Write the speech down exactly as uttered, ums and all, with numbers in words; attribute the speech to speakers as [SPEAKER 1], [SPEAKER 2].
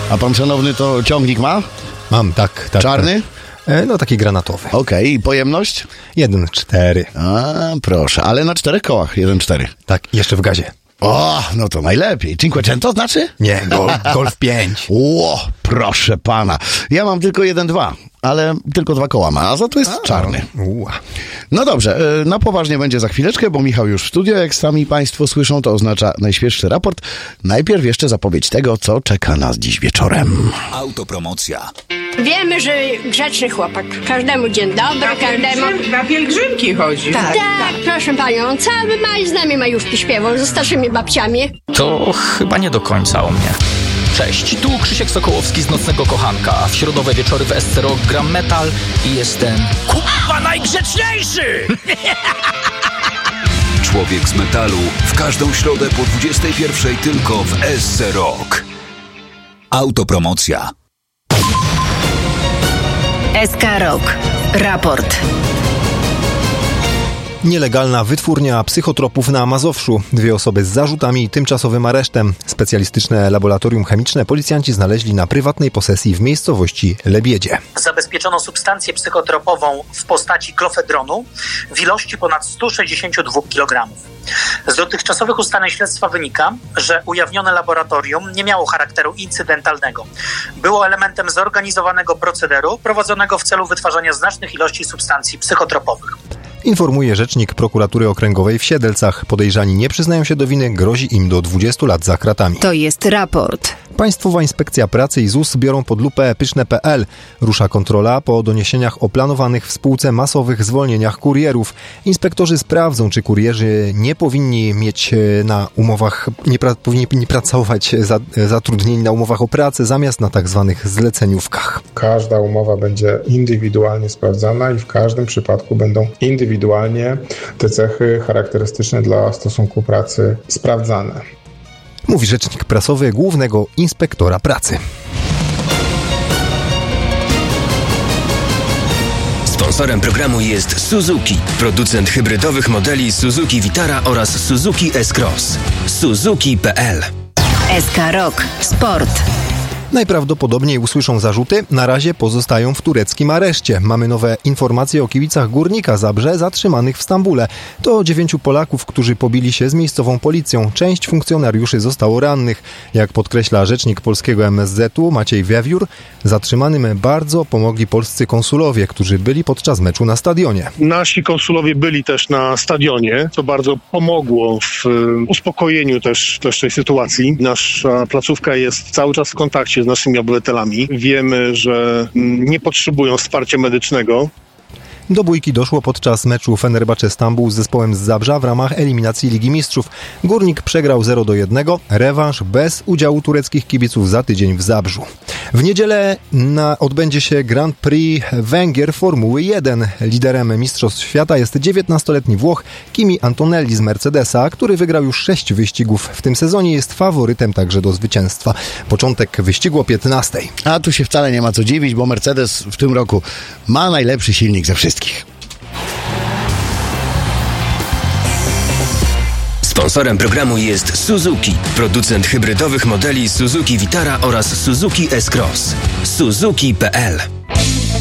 [SPEAKER 1] A pan szanowny to ciągnik ma?
[SPEAKER 2] Mam, tak. tak
[SPEAKER 1] Czarny?
[SPEAKER 2] Tak. E, no taki granatowy.
[SPEAKER 1] Okej, okay. Pojemność?
[SPEAKER 2] jeden cztery.
[SPEAKER 1] A, proszę, ale na czterech kołach, jeden cztery.
[SPEAKER 2] Tak, jeszcze w gazie.
[SPEAKER 1] O, no to najlepiej. Cinquecento znaczy?
[SPEAKER 2] Nie, gol, Golf pięć.
[SPEAKER 1] Ło, proszę pana. Ja mam tylko jeden dwa, ale tylko dwa koła ma, a za to jest a, czarny.
[SPEAKER 2] Ua.
[SPEAKER 1] No dobrze, na poważnie będzie za chwileczkę, bo Michał już w studio, jak sami państwo słyszą, to oznacza najświeższy raport. Najpierw jeszcze zapowiedź tego, co czeka nas dziś wieczorem.
[SPEAKER 3] Autopromocja.
[SPEAKER 4] Wiemy, że grzeczny chłopak. Każdemu dzień dobry,
[SPEAKER 5] na
[SPEAKER 4] każdemu...
[SPEAKER 5] Pielgrzym, na pielgrzymki chodzi.
[SPEAKER 4] Tak, tak, tak, proszę panią. Cały maj z nami majówki śpiewał, ze starszymi babciami.
[SPEAKER 6] To chyba nie do końca o mnie. Cześć, tu Krzysiek Sokołowski z Nocnego Kochanka. W środowe wieczory w S C Rock gram metal i jestem kurwa najgrzeczniejszy!
[SPEAKER 3] Człowiek z metalu w każdą środę po dwudziestej pierwszej tylko w S C Rock. Autopromocja.
[SPEAKER 7] S K Rock. Raport.
[SPEAKER 2] Nielegalna wytwórnia psychotropów na Mazowszu. Dwie osoby z zarzutami i tymczasowym aresztem. Specjalistyczne laboratorium chemiczne policjanci znaleźli na prywatnej posesji w miejscowości Lebiedzie.
[SPEAKER 8] Zabezpieczono substancję psychotropową w postaci klofedronu w ilości ponad sto sześćdziesiąt dwa kilogramy. Z dotychczasowych ustaleń śledztwa wynika, że ujawnione laboratorium nie miało charakteru incydentalnego. Było elementem zorganizowanego procederu prowadzonego w celu wytwarzania znacznych ilości substancji psychotropowych.
[SPEAKER 2] Informuje rzecznik prokuratury okręgowej w Siedlcach. Podejrzani nie przyznają się do winy, grozi im do dwudziestu lat za kratami.
[SPEAKER 7] To jest raport.
[SPEAKER 2] Państwowa Inspekcja Pracy i Z U S biorą pod lupę Pyszne kropka pe el. Rusza kontrola po doniesieniach o planowanych w spółce masowych zwolnieniach kurierów. Inspektorzy sprawdzą, czy kurierzy nie powinni mieć na umowach, nie pra, powinni nie pracować za, zatrudnieni na umowach o pracę zamiast na tak zwanych zleceniówkach.
[SPEAKER 9] Każda umowa będzie indywidualnie sprawdzana i w każdym przypadku będą indywidualnie te cechy charakterystyczne dla stosunku pracy sprawdzane.
[SPEAKER 2] Mówi rzecznik prasowy Głównego Inspektora Pracy.
[SPEAKER 10] Sponsorem programu jest Suzuki, producent hybrydowych modeli Suzuki Vitara oraz Suzuki S-Cross. Suzuki kropka pe el.
[SPEAKER 7] S K Rock. Sport.
[SPEAKER 2] Najprawdopodobniej usłyszą zarzuty, na razie pozostają w tureckim areszcie. Mamy nowe informacje o kibicach Górnika Zabrze zatrzymanych w Stambule. To dziewięciu Polaków, którzy pobili się z miejscową policją. Część funkcjonariuszy zostało rannych. Jak podkreśla rzecznik polskiego M S Z-u Maciej Wiewiór, zatrzymanym bardzo pomogli polscy konsulowie, którzy byli podczas meczu na stadionie.
[SPEAKER 11] Nasi konsulowie byli też na stadionie, co bardzo pomogło w uspokojeniu też, też tej sytuacji. Nasza placówka jest cały czas w kontakcie z naszymi obywatelami. Wiemy, że nie potrzebują wsparcia medycznego.
[SPEAKER 2] Do bójki doszło podczas meczu Fenerbahce Stambuł z zespołem z Zabrza w ramach eliminacji Ligi Mistrzów. Górnik przegrał zero do jednego, rewanż bez udziału tureckich kibiców za tydzień w Zabrzu. W niedzielę na, odbędzie się Grand Prix Węgier Formuły jeden. Liderem Mistrzostw Świata jest dziewiętnastoletni Włoch Kimi Antonelli z Mercedesa, który wygrał już sześć wyścigów w tym sezonie, jest faworytem także do zwycięstwa. Początek wyścigu o piętnastej.
[SPEAKER 1] A tu się wcale nie ma co dziwić, bo Mercedes w tym roku ma najlepszy silnik ze wszystkich.
[SPEAKER 10] Sponsorem programu jest Suzuki, producent hybrydowych modeli Suzuki Vitara oraz Suzuki S-Cross. Suzuki kropka pe el.